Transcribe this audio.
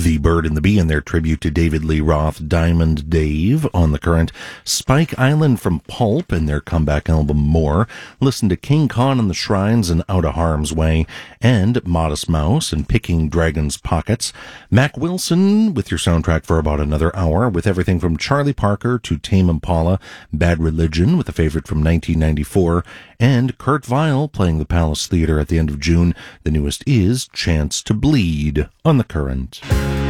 The Bird and the Bee in their tribute to David Lee Roth, Diamond Dave on The Current. Spike Island from Pulp and their comeback album More. Listen to King Khan and the Shrines and Out of Harm's Way. And Modest Mouse and Picking Dragon's Pockets. Mac Wilson with your soundtrack for about another hour with everything from Charlie Parker to Tame Impala. Bad Religion with a favorite from 1994. And Kurt Weill playing the Palace Theater at the end of June. The newest is Chance to Bleed on The Current.